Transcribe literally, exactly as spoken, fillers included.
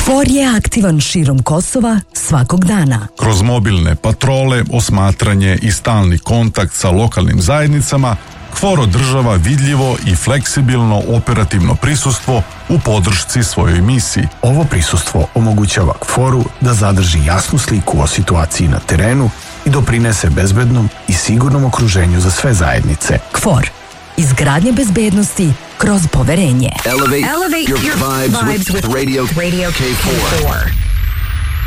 KFOR je aktivan širom Kosova svakog dana. Kroz mobilne patrole, osmatranje i stalni kontakt sa lokalnim zajednicama, KFOR održava vidljivo i fleksibilno operativno prisustvo u podršci svojoj misiji. Ovo prisustvo omogućava KFOR-u da zadrži jasnu sliku o situaciji na terenu i doprinese bezbednom i sigurnom okruženju za sve zajednice. KFOR. Izgradnja bezbednosti kroz poverenje. Elevate, Elevate your, your vibes, vibes with, with Radio, Radio K four.